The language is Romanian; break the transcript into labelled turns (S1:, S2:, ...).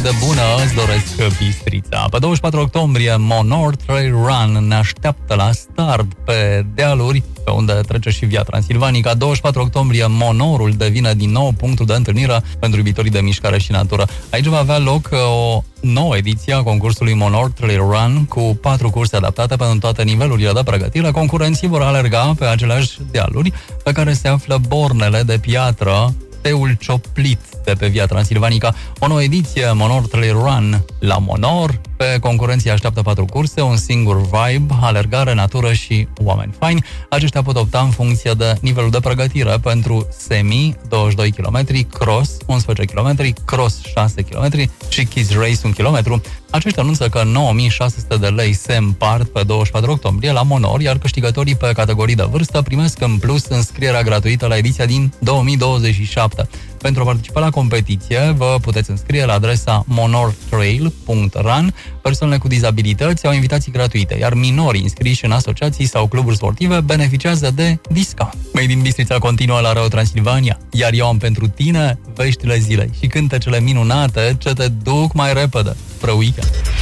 S1: de bună îți doresc Bistrița. Pe 24 octombrie, Monor Trail Run ne așteaptă la start pe dealuri, pe unde trece și Via Transilvanica. 24 octombrie, Monorul devine din nou punctul de întâlnire pentru iubitorii de mișcare și natură. Aici va avea loc o nouă ediție a concursului Monor Trail Run, cu 4 curse adaptate pentru toate nivelurile de pregătire. Concurenții vor alerga pe aceleași dealuri pe care se află bornele de piatră, teul cioplit de pe Via Transilvanica. O nouă ediție Monor Trail Run la Monor. Pe concurenții așteaptă 4 curse, un singur vibe, alergare, natură și oameni faini. Aceștia pot opta în funcție de nivelul de pregătire pentru semi 22 km, cross 11 km, cross 6 km și kids race 1 km. Aceștia anunță că 9600 de lei se împart pe 24 octombrie la Monor, iar câștigătorii pe categorii de vârstă primesc în plus înscrierea gratuită la ediția din 2027. Pentru a participa la competiție, vă puteți înscrie la adresa monortrail.run. Persoanele cu dizabilități au invitații gratuite, iar minorii înscriși în asociații sau cluburi sportive beneficiază de discount. Made in Bistrița continuă la Radio Transilvania, iar eu am pentru tine veștile zilei și cântecele minunate ce te duc mai repede spre weekend.